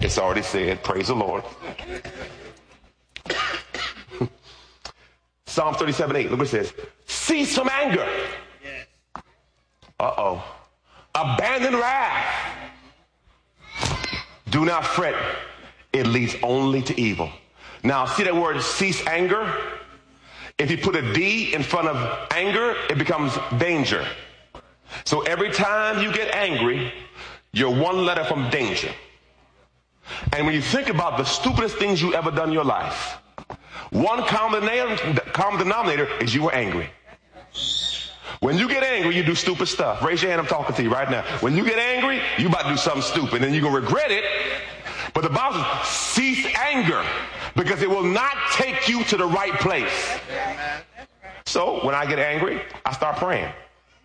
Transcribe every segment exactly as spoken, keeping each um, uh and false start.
It's already said. Praise the Lord. Psalm thirty-seven eight. Look what it says. Cease from anger. Uh-oh. Abandon wrath. Do not fret. It leads only to evil. Now, see that word cease anger? If you put a D in front of anger, it becomes danger. So every time you get angry, you're one letter from danger. And when you think about the stupidest things you ever done in your life, one common denominator is you were angry. When you get angry, you do stupid stuff. Raise your hand, I'm talking to you right now. When you get angry, you about to do something stupid, and you're going to regret it. But the Bible says, cease anger, because it will not take you to the right place. So when I get angry, I start praying.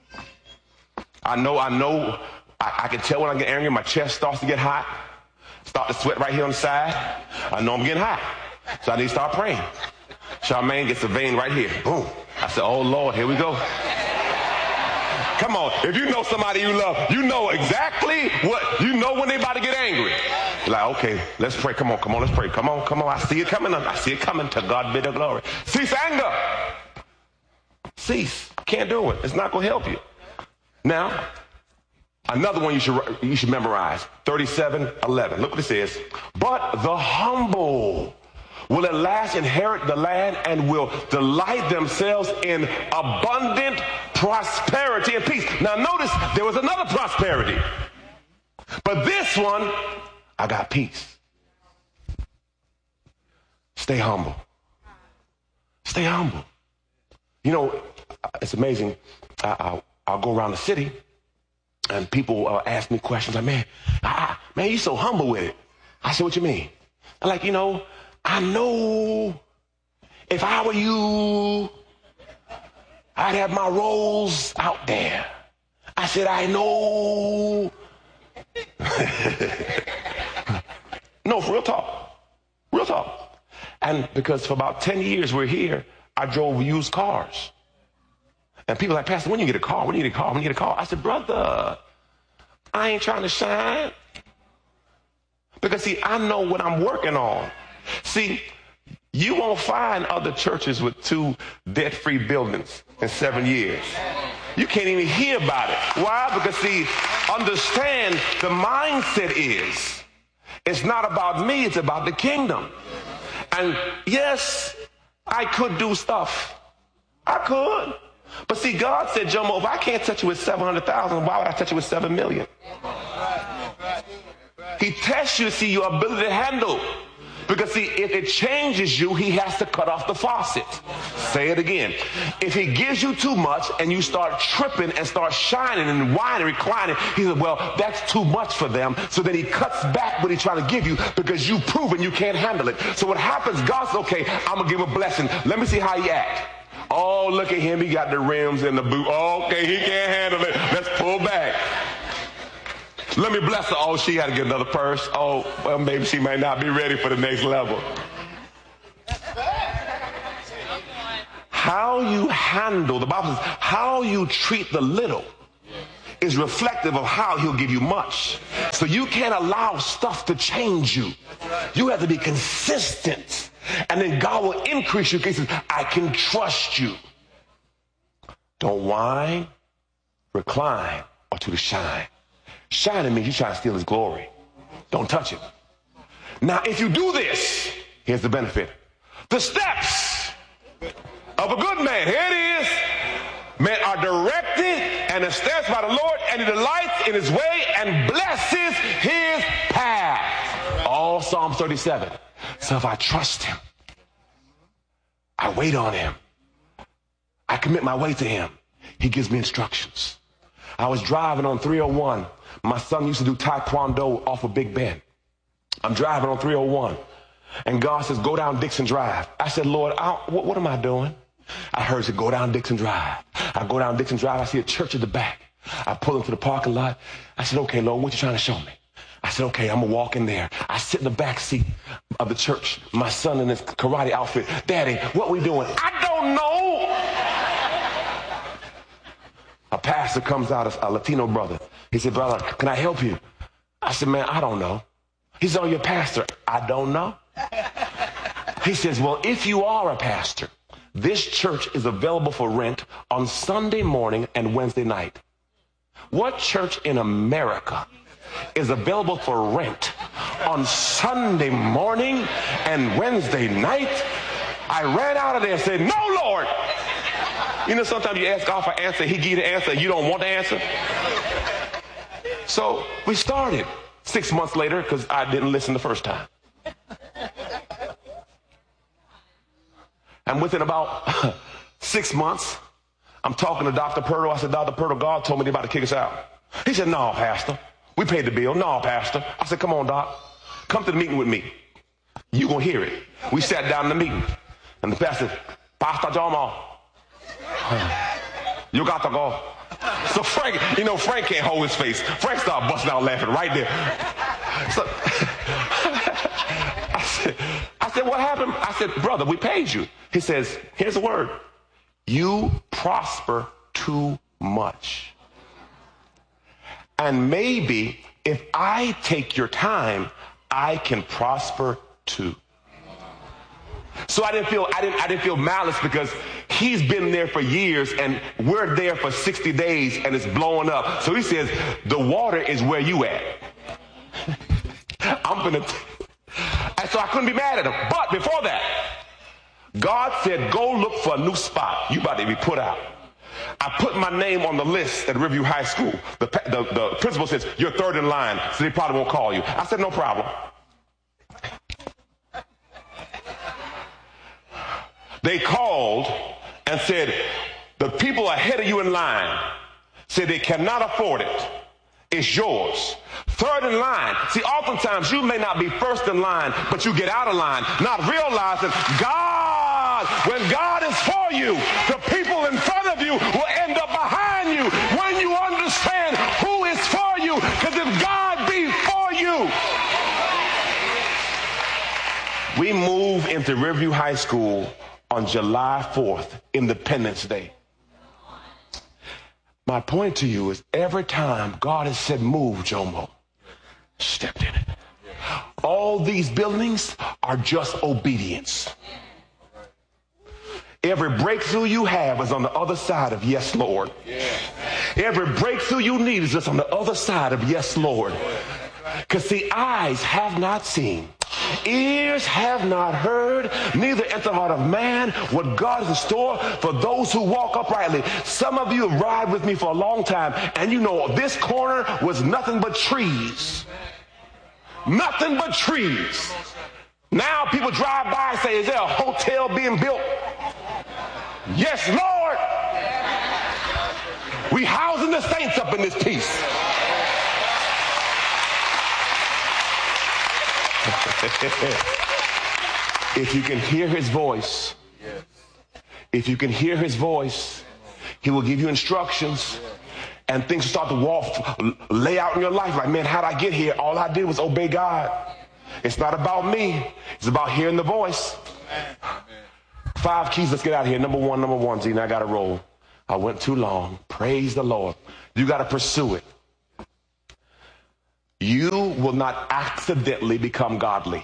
I know, I know, I, I can tell when I get angry, my chest starts to get hot, start to sweat right here on the side. I know I'm getting hot. So I need to start praying. Charmaine gets a vein right here. Boom. I said, oh, Lord, here we go. Come on. If you know somebody you love, you know exactly what, you know when they about to get angry. You're like, okay, let's pray. Come on, come on, let's pray. Come on, come on. I see it coming. I see it coming. To God be the glory. Cease anger. Cease. Can't do it. It's not going to help you. Now, another one you should, you should memorize. thirty-seven eleven. Look what it says. But the humble will at last inherit the land and will delight themselves in abundant prosperity and peace. Now notice there was another prosperity. But this one, I got peace. Stay humble. Stay humble. You know, it's amazing. I, I'll, I'll go around the city and people uh, ask me questions like, man, ah, man, you're so humble with it. I said, what you mean? I'm like, you know, I know if I were you, I'd have my rolls out there. I said, I know. No, for real talk. Real talk. And because for about ten years we're here, I drove used cars. And people are like, Pastor, when you get a car? When you get a car? When you get a car? I said, brother, I ain't trying to shine. Because, see, I know what I'm working on. See, you won't find other churches with two debt-free buildings in seven years. You can't even hear about it. Why? Because, see, understand the mindset is, it's not about me, it's about the kingdom. And yes, I could do stuff. I could. But see, God said, Jomo, if I can't touch you with seven hundred thousand, why would I touch you with seven million? He tests you to see your ability to handle. Because, see, if it changes you, he has to cut off the faucet. Say it again. If he gives you too much and you start tripping and start shining and whining, reclining, he says, well, that's too much for them. So then he cuts back what he's trying to give you because you've proven you can't handle it. So what happens, God says, okay, I'm going to give him a blessing. Let me see how he act. Oh, look at him. He got the rims and the boot. Okay, he can't handle it. Let's pull back. Let me bless her. Oh, she had to get another purse. Oh, well, maybe she might not be ready for the next level. How you handle, the Bible says, how you treat the little is reflective of how he'll give you much. So you can't allow stuff to change you. You have to be consistent. And then God will increase you because he says, I can trust you. Don't whine, recline, or to the shine. Shining means you trying to steal his glory. Don't touch it. Now, if you do this, here's the benefit. The steps of a good man, here it is, men are directed and established by the Lord, and he delights in his way and blesses his path. All Psalm thirty-seven. So if I trust him, I wait on him, I commit my way to him, he gives me instructions. I was driving on three oh one. My son used to do taekwondo off of Big Ben. I'm driving on three oh one. And God says, go down Dixon Drive. I said, Lord, I, what, what am I doing? I heard it, go down Dixon Drive. I go down Dixon Drive. I see a church at the back. I pull into the parking lot. I said, okay, Lord, what you trying to show me? I said, okay, I'm going to walk in there. I sit in the back seat of the church. My son in his karate outfit. Daddy, what we doing? I don't know. A pastor comes out, a Latino brother. He said, brother, can I help you? I said, man, I don't know. He said, oh, you're a pastor. I don't know. He says, well, if you are a pastor, this church is available for rent on Sunday morning and Wednesday night. What church in America is available for rent on Sunday morning and Wednesday night? I ran out of there and said, no, Lord. You know, sometimes you ask God for an answer, he gives you the answer, you don't want the answer. So we started six months later because I didn't listen the first time. And within about six months, I'm talking to Doctor Purtle. I said, Doctor Purtle, God told me they're about to kick us out. He said, no, Pastor. We paid the bill. No, Pastor. I said, come on, Doc. Come to the meeting with me. You're going to hear it. We sat down in the meeting. And the pastor said, Pastor Jomo, you got to go. So Frank, you know, Frank can't hold his face. Frank started busting out laughing right there. So I said, I said, what happened? I said, brother, we paid you. He says, here's the word. You prosper too much. And maybe if I take your time, I can prosper too. So I didn't feel I didn't I didn't feel malice because he's been there for years and we're there for sixty days and it's blowing up. So he says, the water is where you at. I'm gonna t- and so I couldn't be mad at him. But before that, God said, go look for a new spot. You about to be put out. I put my name on the list at Riverview High School. The, the, the principal says, you're third in line, so they probably won't call you. I said, no problem. They called and said, the people ahead of you in line said they cannot afford it. It's yours. Third in line. See, oftentimes you may not be first in line, but you get out of line, not realizing God, when God is for you, the people in front of you will end up behind you when you understand who is for you. Because if God be for you, we moved into Riverview High School on July fourth, Independence Day. My point to you is every time God has said move, Jomo, stepped in it. All these buildings are just obedience. Every breakthrough you have is on the other side of yes, Lord. Every breakthrough you need is just on the other side of yes, Lord. Because the eyes have not seen, ears have not heard, neither entered the heart of man what God is in store for those who walk uprightly. Some of you have ride with me for a long time, and you know this corner was nothing but trees. Nothing but trees. Now people drive by and say, is there a hotel being built? Yes, Lord. We housing the saints up in this piece. If you can hear his voice, if you can hear his voice, he will give you instructions and things will start to walk, lay out in your life like, man, how'd I get here? All I did was obey God. It's not about me. It's about hearing the voice. Five keys. Let's get out of here. Number one, number one, Gina, I got to roll. I went too long. Praise the Lord. You got to pursue it. You will not accidentally become godly.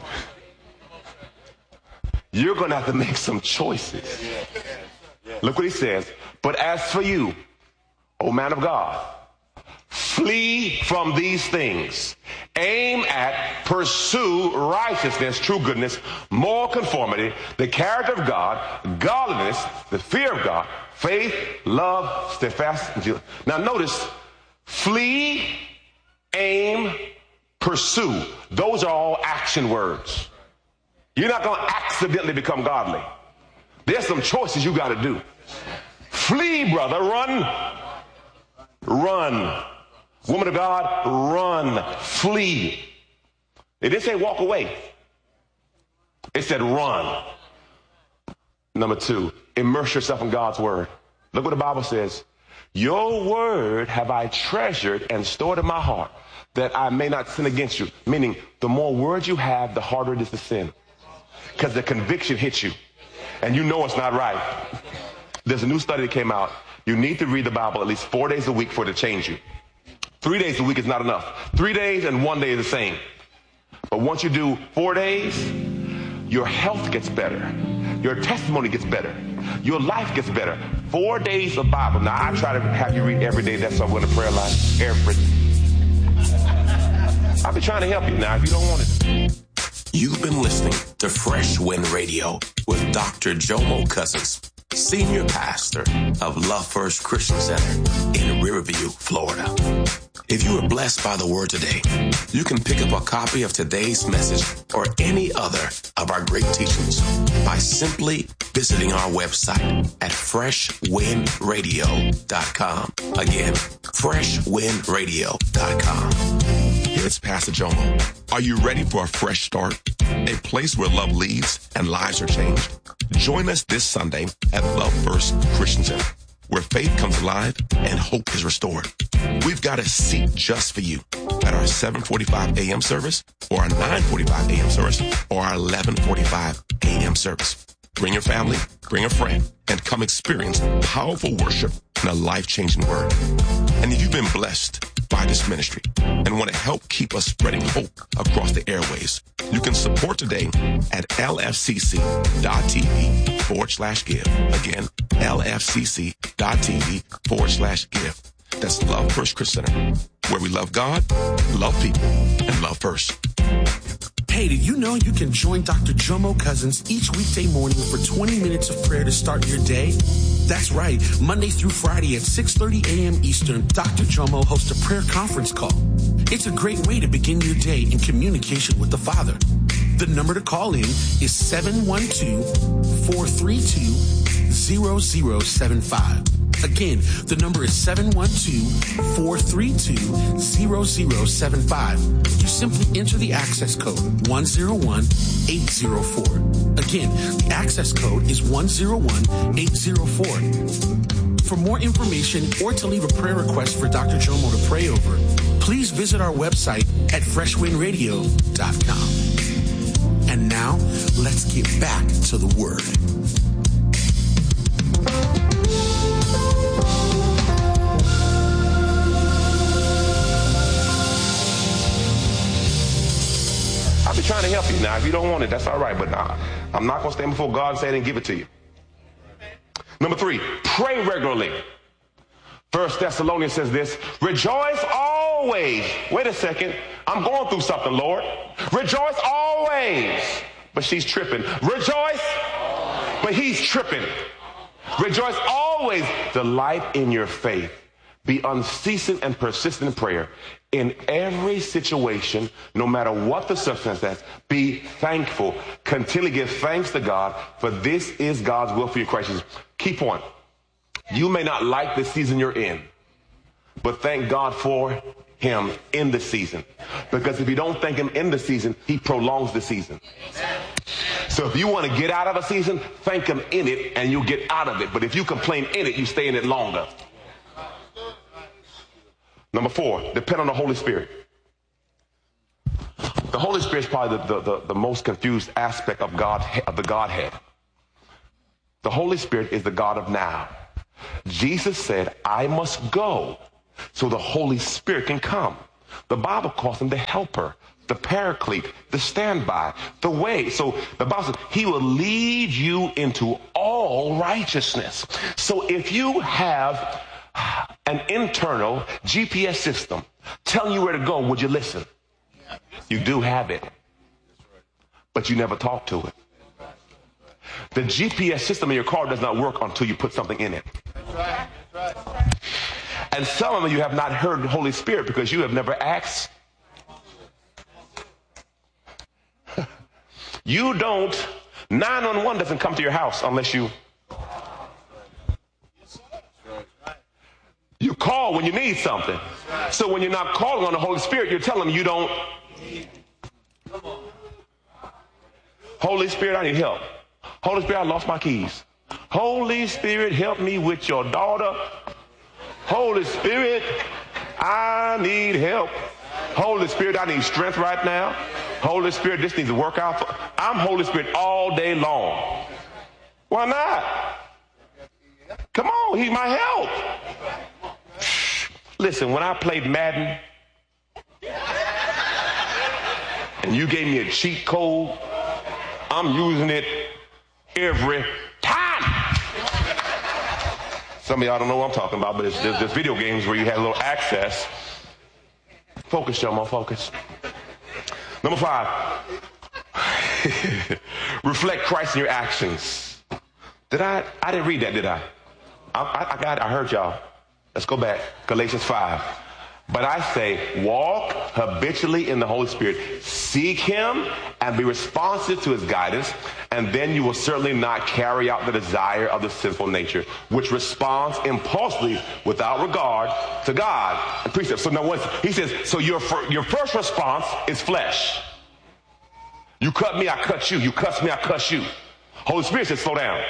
You're going to have to make some choices. Look what he says. But as for you, O man of God, flee from these things. Aim at, pursue righteousness, true goodness, moral conformity, the character of God, godliness, the fear of God, faith, love, steadfastness. Now notice, flee, aim, pursue. Those are all action words. You're not going to accidentally become godly. There's some choices you got to do. Flee, brother, run. Run. Woman of God, run. Flee. It didn't say walk away. It said run. Number two, immerse yourself in God's word. Look what the Bible says. Your word have I treasured and stored in my heart that I may not sin against you. Meaning, the more words you have, the harder it is to sin. Because the conviction hits you. And you know it's not right. There's a new study that came out. You need to read the Bible at least four days a week for it to change you. Three days a week is not enough. Three days and one day is the same. But once you do four days, your health gets better. Your testimony gets better. Your life gets better. Four days of Bible. Now, I try to have you read every day. That's why we're in a prayer line. Every I'll be trying to help you now if you don't want it. You've been listening to Fresh Wind Radio with Doctor Jomo Cousins, Senior Pastor of Love First Christian Center in Riverview, Florida. If you were blessed by the word today, you can pick up a copy of today's message or any other of our great teachings by simply visiting our website at fresh wind radio dot com. Again, fresh wind radio dot com. It's Pastor Jomo. Are you ready for a fresh start? A place where love leads and lives are changed? Join us this Sunday at Love First Christian Center, where faith comes alive and hope is restored. We've got a seat just for you at our seven forty-five a.m. service or our nine forty-five a.m. service or our eleven forty-five a.m. service. Bring your family, bring a friend, and come experience powerful worship and a life-changing word. And if you've been blessed by this ministry and want to help keep us spreading hope across the airways, you can support today at lfcc.tv forward slash give. Again, lfcc.tv forward slash give. That's Love First Christian Center, where we love God, love people, and love first. Hey, did you know you can join Doctor Jomo Cousins each weekday morning for twenty minutes of prayer to start your day? That's right. Monday through Friday at six thirty a.m. Eastern, Doctor Jomo hosts a prayer conference call. It's a great way to begin your day in communication with the Father. The number to call in is seven one two, four three two, zero zero seven five. Again, the number is seven one two, four three two, zero zero seven five. You simply enter the access code one zero one eight zero four. Again, the access code is one zero one eight zero four. For more information or to leave a prayer request for Doctor Jomo to pray over, please visit our website at fresh wind radio dot com. And now, let's get back to the Word. I'll be trying to help you now. If you don't want it, that's all right. But nah, I'm not going to stand before God and say I didn't give it to you. Number three, pray regularly. First Thessalonians says this, rejoice always. Wait a second. I'm going through something, Lord. Rejoice always. But she's tripping. Rejoice. But he's tripping. Rejoice always. Delight in your faith. Be unceasing and persistent in prayer. In every situation, no matter what the circumstance, be thankful. Continually give thanks to God, for this is God's will for you, Christ Jesus. Key point. You may not like the season you're in, but thank God for him in the season. Because if you don't thank him in the season, he prolongs the season. So if you want to get out of a season, thank him in it and you'll get out of it. But if you complain in it, you stay in it longer. Number four, depend on the Holy Spirit. The Holy Spirit is probably the, the, the, the most confused aspect of God, of the Godhead. The Holy Spirit is the God of now. Jesus said, I must go so the Holy Spirit can come. The Bible calls him the helper, the paraclete, the standby, the way. So the Bible says he will lead you into all righteousness. So if you have an internal G P S system telling you where to go, would you listen? You do have it, but you never talk to it. The G P S system in your car does not work until you put something in it. And some of you have not heard the Holy Spirit because you have never asked. You don't, nine one one doesn't come to your house unless you You call when you need something. So when you're not calling on the Holy Spirit, you're telling him you don't. Holy Spirit, I need help. Holy Spirit, I lost my keys. Holy Spirit, help me with your daughter. Holy Spirit, I need help. Holy Spirit, I need strength right now. Holy Spirit, this needs to work out. For, I'm Holy Spirit all day long. Why not? Come on, he's my help. Listen, when I played Madden, and you gave me a cheat code, I'm using it every time. Some of y'all don't know what I'm talking about, but it's, there's, there's video games where you have a little access. Focus, Jomo, focus. Number five, reflect Christ in your actions. Did I? I didn't read that, did I? I, I, I got it. I heard y'all. Let's go back. Galatians five. But I say, walk habitually in the Holy Spirit. Seek him and be responsive to his guidance, and then you will certainly not carry out the desire of the sinful nature, which responds impulsively without regard to God and precepts. So now what he says, so your, your first response is flesh. You cut me, I cut you. You cuss me, I cuss you. Holy Spirit says, slow down.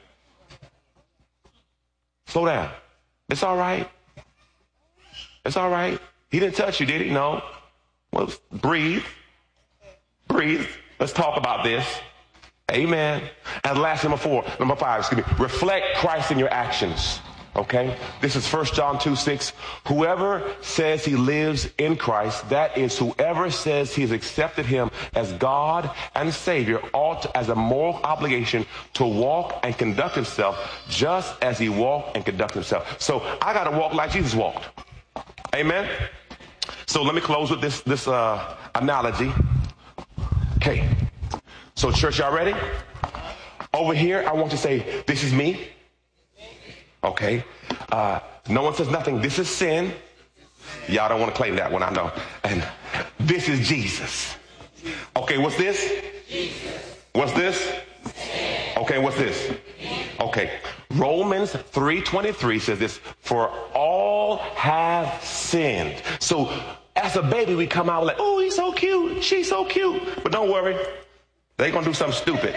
Slow down. It's all right. It's all right. He didn't touch you, did he? No. Well, breathe. Breathe. Let's talk about this. Amen. And last, number four, number five, excuse me. Reflect Christ in your actions. Okay? This is First John two six. Whoever says he lives in Christ, that is, whoever says he has accepted him as God and Savior, ought as a moral obligation to walk and conduct himself just as he walked and conduct himself. So I got to walk like Jesus walked. Amen. So let me close with this, this uh, analogy. Okay. So church, y'all ready? Over here, I want to say, this is me. Okay. Uh, no one says nothing. This is sin. Y'all don't want to claim that one, I know. And this is Jesus. Okay, what's this? Jesus. What's this? Okay, what's this? Okay. Romans three twenty-three says this, for all have sinned. So as a baby, we come out like, oh, he's so cute. She's so cute. But don't worry. They're going to do something stupid.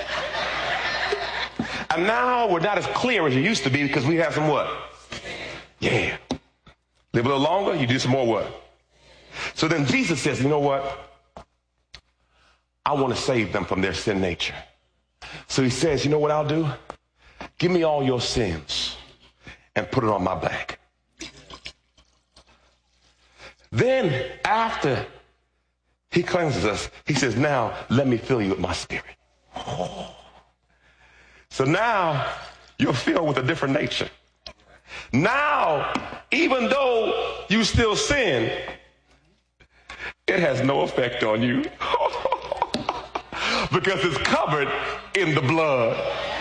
And now we're not as clear as you used to be because we have some what? Yeah. Live a little longer, you do some more what? So then Jesus says, you know what? I want to save them from their sin nature. So he says, you know what I'll do? Give me all your sins and put it on my back. Then after he cleanses us, he says, now let me fill you with my spirit. Oh. So now you're filled with a different nature. Now, even though you still sin, it has no effect on you because it's covered in the blood.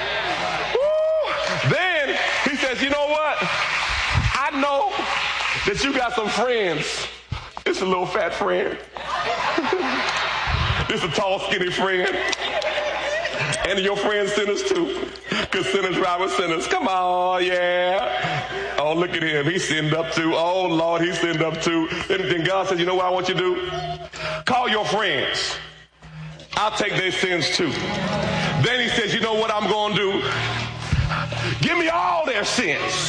Woo. Then he says, you know what? I know that you got some friends. It's a little fat friend. This is a tall, skinny friend. And your friends sinners too. Because sinners ride with sinners. Come on, yeah. Oh, look at him. He sinned up too. Oh, Lord, he sinned up too. And then God says, you know what I want you to do? Call your friends. I'll take their sins too. Then he says, you know what I'm going to do? Give me all their sins.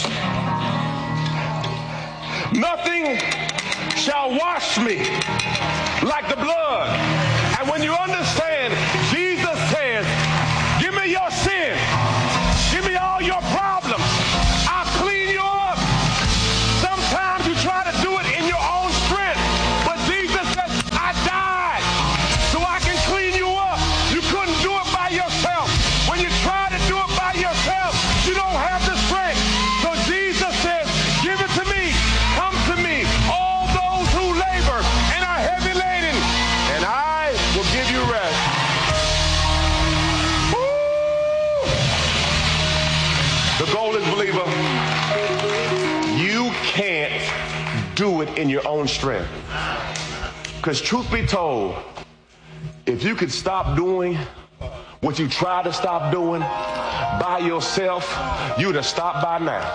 Nothing shall wash me like the blood. And when you understand, Jesus says, give me your sin. Give me all your problems. I'll clean you up. Sometimes you try to do it in your own strength. But Jesus says, I died so I can clean you up. You couldn't do it by yourself. When you try to do it by yourself, you don't have the strength. So Jesus says, give it to me. Come to me, all those who labor and are heavy laden, and I will give you rest. The goal is, believer, you can't do it in your own strength. Because truth be told, if you could stop doing what you try to stop doing by yourself, you'd have stopped by now.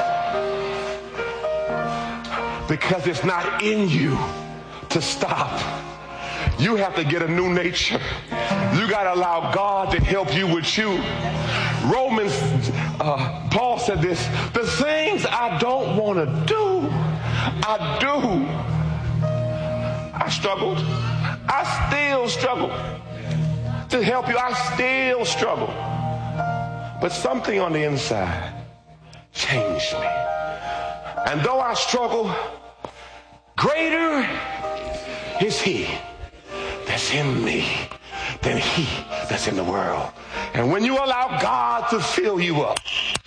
Because it's not in you to stop. You have to get a new nature. You got to allow God to help you with you. Romans, uh, Paul said this, the things I don't want to do, I do. I struggled. I still struggle. To help you, I still struggle. But something on the inside changed me. And though I struggle, greater is he that's in me than he that's in the world. And when you allow God to fill you up,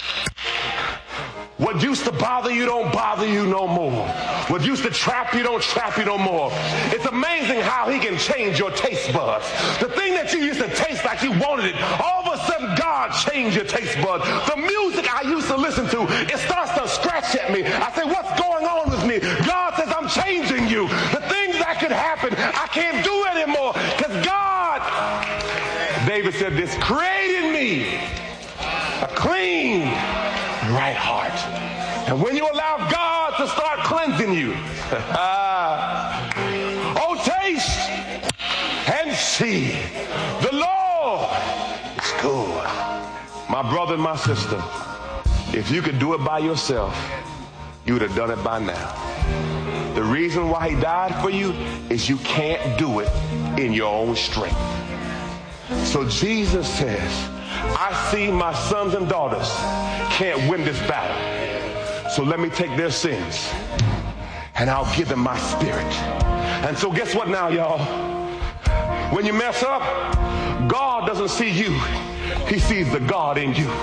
what used to bother you don't bother you no more. What used to trap you don't trap you no more. It's amazing how he can change your taste buds. The thing that you used to taste like you wanted it, all of a sudden God changed your taste buds. The music I used to listen to, it starts to scratch at me. I say, what's going on with me? God says, I'm changing you. The things that could happen, I can't do anymore because God, David said this, created me a clean right heart. And when you allow God to start cleansing you, oh, taste and see the Lord is good. My brother and my sister, if you could do it by yourself, you would have done it by now. The reason why he died for you is you can't do it in your own strength. So Jesus says, I see my sons and daughters can't win this battle. So let me take their sins and I'll give them my spirit. And so guess what now, y'all? When you mess up, God doesn't see you. He sees the God in you.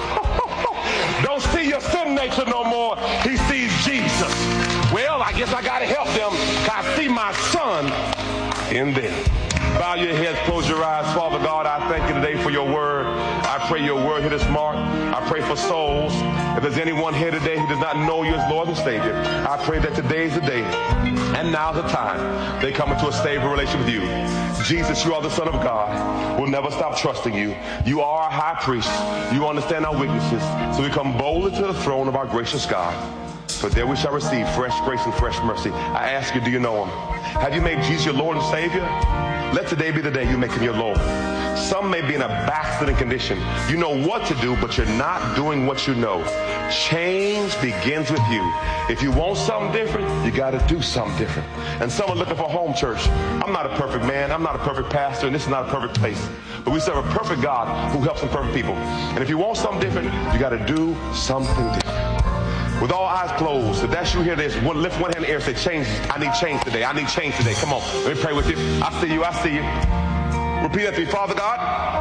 Don't see your sin nature no more. He sees Jesus. Well, I guess I got to help them because I see my son in them. Bow your heads, close your eyes. Father God, I thank you today for your word. I pray your word hit its mark. I pray for souls. If there's anyone here today who does not know you as Lord and Savior, I pray that today is the day and now's the time they come into a stable relationship with you. Jesus, you are the Son of God. We'll never stop trusting you. You are our high priest. You understand our weaknesses. So we come boldly to the throne of our gracious God. For there we shall receive fresh grace and fresh mercy. I ask you, do you know him? Have you made Jesus your Lord and Savior? Let today be the day you make him your Lord. Some may be in a backsliding condition. You know what to do, but you're not doing what you know. Change begins with you. If you want something different, you got to do something different. And some are looking for home church. I'm not a perfect man. I'm not a perfect pastor, and this is not a perfect place. But we serve a perfect God who helps imperfect people. And if you want something different, you got to do something different. With all eyes closed, if that's you here, there's one, lift one hand in the air and say, change. I need change today. I need change today. Come on. Let me pray with you. I see you. I see you. Repeat after me. Father God,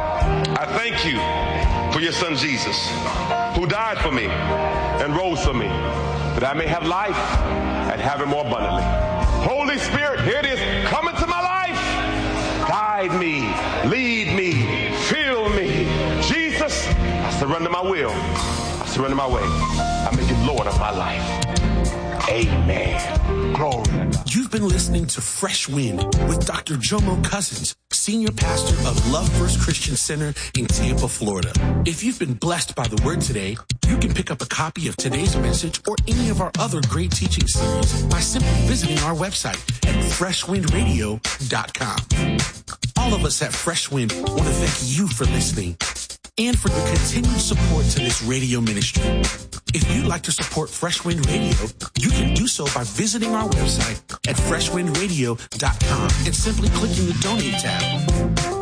I thank you for your son Jesus, who died for me and rose for me, that I may have life and have it more abundantly. Holy Spirit, here it is. Come into my life. Guide me. Lead me. Fill me. Jesus, I surrender my will. I surrender my way. I make you Lord of my life. Amen. Glory. You've been listening to Fresh Wind with Doctor Jomo Cousins, Senior Pastor of Love First Christian Center in Tampa, Florida. If you've been blessed by the word today, you can pick up a copy of today's message or any of our other great teaching series by simply visiting our website at fresh wind radio dot com. All of us at Fresh Wind want to thank you for listening and for your continued support to this radio ministry. If you'd like to support Fresh Wind Radio, you can do so by visiting our website at fresh wind radio dot com and simply clicking the Donate tab.